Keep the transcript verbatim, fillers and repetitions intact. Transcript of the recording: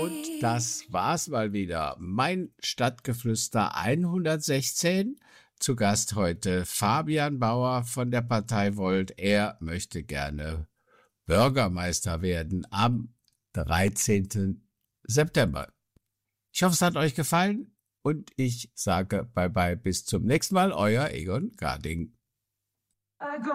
Und das war's mal wieder. Mein Stadtgeflüster hundertsechzehn. Zu Gast heute Fabian Bauer von der Partei Volt. Er möchte gerne Bürgermeister werden am dreizehnten September. Ich hoffe, es hat euch gefallen und ich sage bye bye bis zum nächsten Mal. Euer Egon Garding.